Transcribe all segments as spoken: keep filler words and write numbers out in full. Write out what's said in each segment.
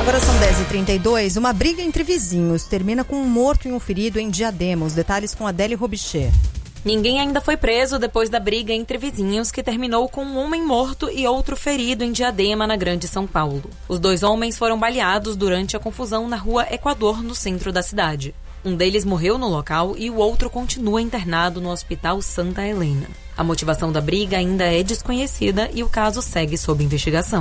Agora são dez e trinta e dois. Uma briga entre vizinhos termina com um morto e um ferido em Diadema. Os detalhes com Adélia Robicher. Ninguém ainda foi preso depois da briga entre vizinhos que terminou com um homem morto e outro ferido em Diadema, na Grande São Paulo. Os dois homens foram baleados durante a confusão na rua Equador, no centro da cidade. Um deles morreu no local e o outro continua internado no Hospital Santa Helena. A motivação da briga ainda é desconhecida e o caso segue sob investigação.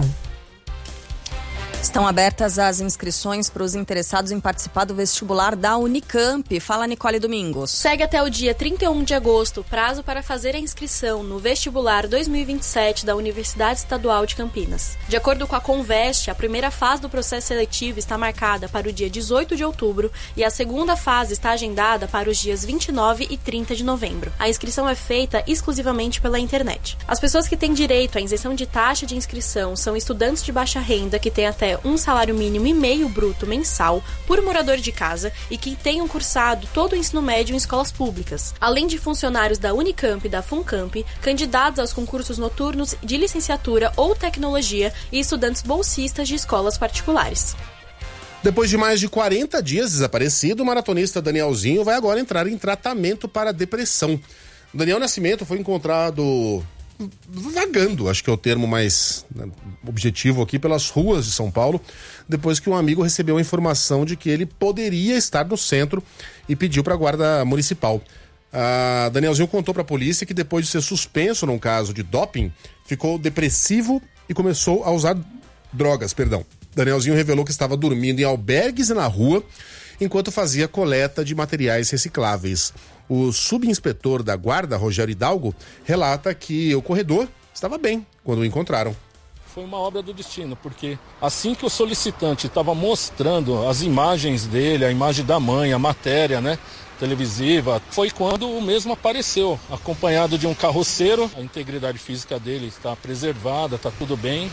Estão abertas as inscrições para os interessados em participar do vestibular da Unicamp. Fala, Nicole Domingos. Segue até o dia trinta e um de agosto o prazo para fazer a inscrição no vestibular dois mil e vinte e sete da Universidade Estadual de Campinas. De acordo com a Conveste, a primeira fase do processo seletivo está marcada para o dia dezoito de outubro e a segunda fase está agendada para os dias vinte e nove e trinta de novembro. A inscrição é feita exclusivamente pela internet. As pessoas que têm direito à isenção de taxa de inscrição são estudantes de baixa renda que têm até um salário mínimo e meio bruto mensal por morador de casa e que tenham cursado todo o ensino médio em escolas públicas, além de funcionários da Unicamp e da Funcamp, candidatos aos concursos noturnos de licenciatura ou tecnologia e estudantes bolsistas de escolas particulares. Depois de mais de quarenta dias desaparecido, o maratonista Danielzinho vai agora entrar em tratamento para depressão. Daniel Nascimento foi encontrado vagando, acho que é o termo mais, né, objetivo aqui, pelas ruas de São Paulo, depois que um amigo recebeu a informação de que ele poderia estar no centro e pediu para a guarda municipal. A Danielzinho contou para a polícia que depois de ser suspenso num caso de doping, ficou depressivo e começou a usar drogas, perdão. Danielzinho revelou que estava dormindo em albergues e na rua enquanto fazia coleta de materiais recicláveis. O subinspetor da guarda, Rogério Hidalgo, relata que o corredor estava bem quando o encontraram. Foi uma obra do destino, porque assim que o solicitante estava mostrando as imagens dele, a imagem da mãe, a matéria, né, televisiva, foi quando o mesmo apareceu, acompanhado de um carroceiro. A integridade física dele está preservada, está tudo bem.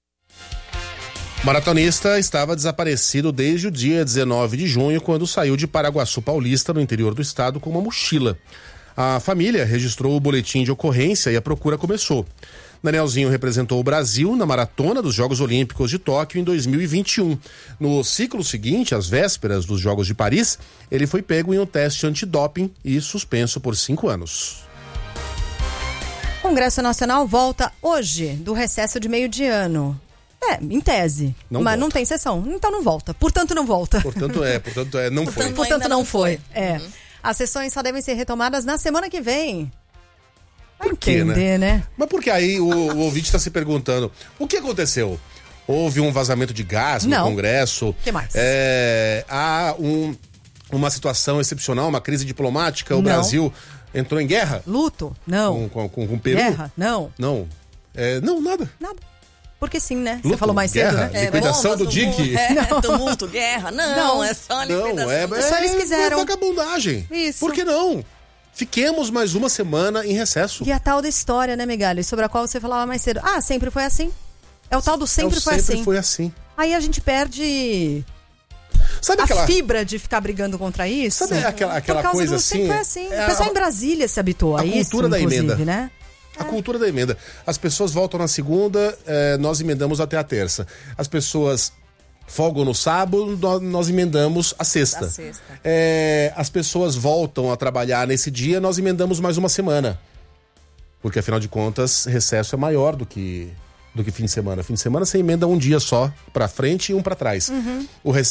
O maratonista estava desaparecido desde o dia dezenove de junho, quando saiu de Paraguaçu Paulista, no interior do estado, com uma mochila. A família registrou o boletim de ocorrência e a procura começou. Danielzinho representou o Brasil na maratona dos Jogos Olímpicos de Tóquio em dois mil e vinte e um. No ciclo seguinte, às vésperas dos Jogos de Paris, ele foi pego em um teste antidoping e suspenso por cinco anos. O Congresso Nacional volta hoje do recesso de meio de ano. É, em tese. Não mas volta. não tem sessão. Então não volta. Portanto, não volta. Portanto, é. Portanto, é. Não portanto, foi. Portanto, não, não foi. foi. É. Uhum. As sessões só devem ser retomadas na semana que vem. Vai Por quê, entender, né? né? Mas porque aí o, o ouvinte está se perguntando, o que aconteceu? Houve um vazamento de gás no não. Congresso? O que mais? É, há um, uma situação excepcional, uma crise diplomática? O não. Brasil entrou em guerra? Luto? Não. Com, com, com o Peru? Guerra? Não. Não. É, não, nada. Nada. Porque sim, né? Luto, Você falou mais guerra, cedo, né? liquidação é, do D I C. É, tumulto, guerra. Não, não, é só liquidação. Não, é, é, só eles quiseram. É vagabundagem. Isso. Por que não? Fiquemos mais uma semana em recesso. E a tal da história, né, Megali? Sobre a qual você falava mais cedo. Ah, sempre foi assim. É o tal do sempre, é o foi, sempre assim. foi assim. Aí a gente perde... Sabe a aquela... fibra de ficar brigando contra isso? Sabe aquela, aquela Por causa coisa do assim? Sempre foi assim. É o pessoal a... em Brasília se habituou a, a isso, cultura da emenda, né? A é. cultura da emenda. As pessoas voltam na segunda, eh, nós emendamos até a terça. As pessoas folgam no sábado, nós, nós emendamos a sexta. A sexta. É, as pessoas voltam a trabalhar nesse dia, nós emendamos mais uma semana. Porque, afinal de contas, recesso é maior do que, do que fim de semana. Fim de semana você emenda um dia só pra frente e um pra trás. Uhum. O recesso